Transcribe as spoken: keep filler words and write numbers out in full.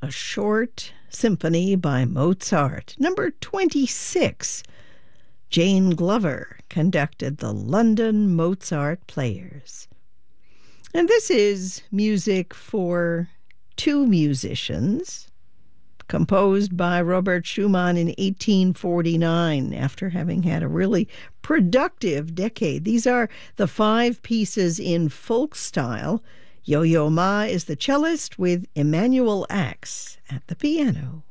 A Short Symphony by Mozart. Number twenty-six, Jane Glover conducted the London Mozart Players. And this is music for two musicians, composed by Robert Schumann in eighteen forty-nine, after having had a really productive decade. These are the five pieces in folk style. Yo-Yo Ma is the cellist with Emanuel Ax at the piano.